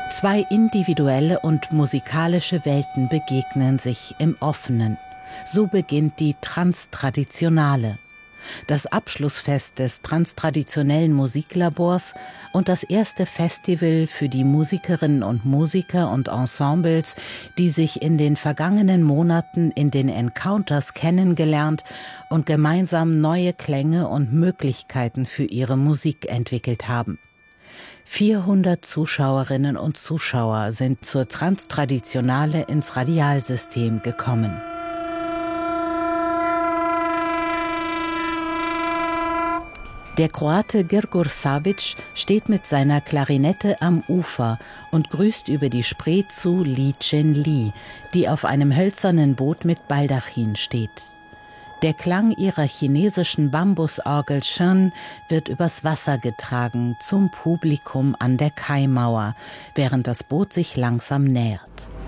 Zwei individuelle und musikalische Welten begegnen sich im Offenen. So beginnt die Transtraditionale. Das Abschlussfest des Transtraditionellen Musiklabors und das erste Festival für die Musikerinnen und Musiker und Ensembles, die sich in den vergangenen Monaten in den Encounters kennengelernt und gemeinsam neue Klänge und Möglichkeiten für ihre Musik entwickelt haben. 400 Zuschauerinnen und Zuschauer sind zur Transtraditionale ins Radialsystem gekommen. Der Kroate Grgur Savic steht mit seiner Klarinette am Ufer und grüßt über die Spree zu Li-Chen Li, die auf einem hölzernen Boot mit Baldachin steht. Der Klang ihrer chinesischen Bambusorgel Sheng wird übers Wasser getragen zum Publikum an der Kaimauer, während das Boot sich langsam nähert.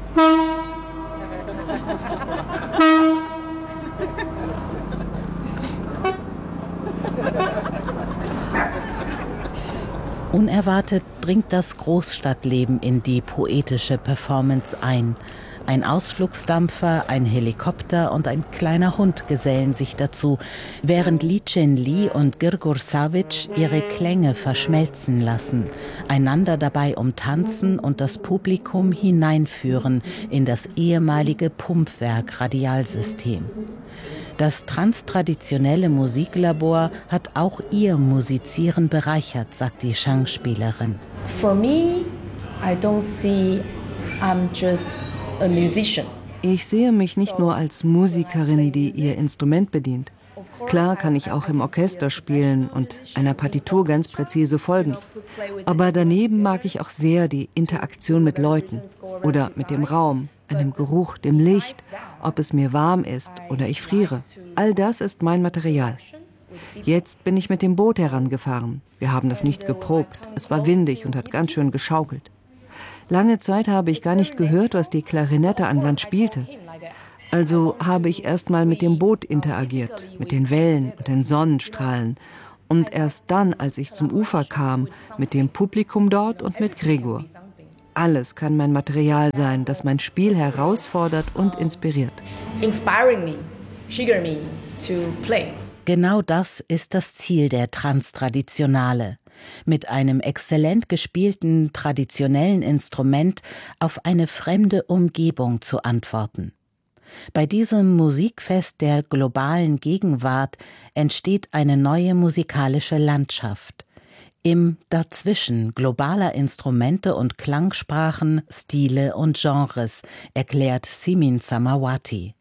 Unerwartet dringt das Großstadtleben in die poetische Performance ein. Ein Ausflugsdampfer, ein Helikopter und ein kleiner Hund gesellen sich dazu, während Li-Chen Li und Grgur Savic ihre Klänge verschmelzen lassen, einander dabei umtanzen und das Publikum hineinführen in das ehemalige Pumpwerk Radialsystem. Das transtraditionelle Musiklabor hat auch ihr Musizieren bereichert, sagt die Shang-Spielerin. For me, I don't see I'm just a musician. Ich sehe mich nicht nur als Musikerin, die ihr Instrument bedient. Klar kann ich auch im Orchester spielen und einer Partitur ganz präzise folgen. Aber daneben mag ich auch sehr die Interaktion mit Leuten oder mit dem Raum, einem Geruch, dem Licht, ob es mir warm ist oder ich friere. All das ist mein Material. Jetzt bin ich mit dem Boot herangefahren. Wir haben das nicht geprobt. Es war windig und hat ganz schön geschaukelt. Lange Zeit habe ich gar nicht gehört, was die Klarinette an Land spielte. Also habe ich erst mal mit dem Boot interagiert, mit den Wellen und den Sonnenstrahlen. Und erst dann, als ich zum Ufer kam, mit dem Publikum dort und mit Grgur. Alles kann mein Material sein, das mein Spiel herausfordert und inspiriert. Inspiring me, trigger me to play. Genau das ist das Ziel der Transtraditionale. Mit einem exzellent gespielten traditionellen Instrument auf eine fremde Umgebung zu antworten. Bei diesem Musikfest der globalen Gegenwart entsteht eine neue musikalische Landschaft. Im Dazwischen globaler Instrumente und Klangsprachen, Stile und Genres, erklärt Simin Samawati.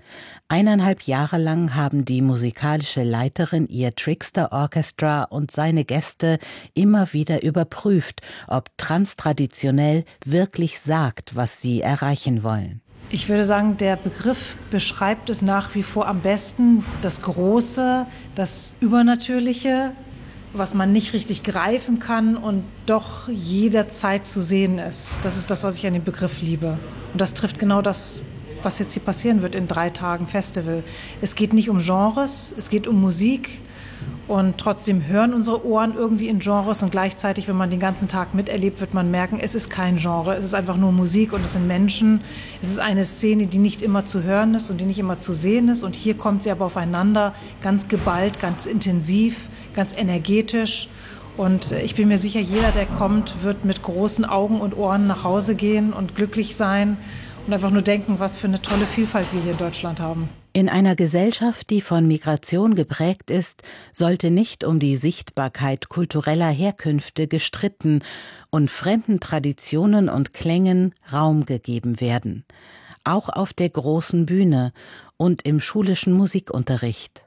1,5 Jahre lang haben die musikalische Leiterin ihr Trickster Orchestra und seine Gäste immer wieder überprüft, ob transtraditionell wirklich sagt, was sie erreichen wollen. Ich würde sagen, der Begriff beschreibt es nach wie vor am besten. Das Große, das Übernatürliche, was man nicht richtig greifen kann und doch jederzeit zu sehen ist. Das ist das, was ich an dem Begriff liebe. Und das trifft genau das, was jetzt hier passieren wird in 3 Tagen Festival. Es geht nicht um Genres, es geht um Musik. Und trotzdem hören unsere Ohren irgendwie in Genres. Und gleichzeitig, wenn man den ganzen Tag miterlebt, wird man merken, es ist kein Genre. Es ist einfach nur Musik und es sind Menschen. Es ist eine Szene, die nicht immer zu hören ist und die nicht immer zu sehen ist. Und hier kommt sie aber aufeinander, ganz geballt, ganz intensiv, ganz energetisch. Und ich bin mir sicher, jeder, der kommt, wird mit großen Augen und Ohren nach Hause gehen und glücklich sein und einfach nur denken, was für eine tolle Vielfalt wir hier in Deutschland haben. In einer Gesellschaft, die von Migration geprägt ist, sollte nicht um die Sichtbarkeit kultureller Herkünfte gestritten und fremden Traditionen und Klängen Raum gegeben werden. Auch auf der großen Bühne und im schulischen Musikunterricht.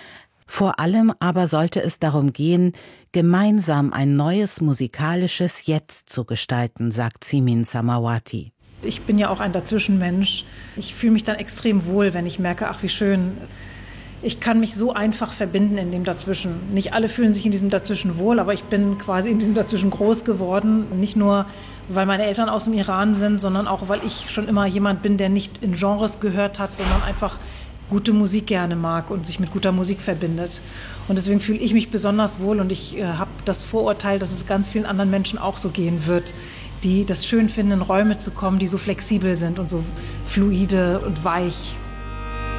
Vor allem aber sollte es darum gehen, gemeinsam ein neues musikalisches Jetzt zu gestalten, sagt Simin Samawati. Ich bin ja auch ein Dazwischenmensch. Ich fühle mich dann extrem wohl, wenn ich merke, ach wie schön, ich kann mich so einfach verbinden in dem Dazwischen. Nicht alle fühlen sich in diesem Dazwischen wohl, aber ich bin quasi in diesem Dazwischen groß geworden. Nicht nur, weil meine Eltern aus dem Iran sind, sondern auch, weil ich schon immer jemand bin, der nicht in Genres gehört hat, sondern einfach gute Musik gerne mag und sich mit guter Musik verbindet. Und deswegen fühle ich mich besonders wohl und ich habe das Vorurteil, dass es ganz vielen anderen Menschen auch so gehen wird, die das schön finden, in Räume zu kommen, die so flexibel sind und so fluide und weich.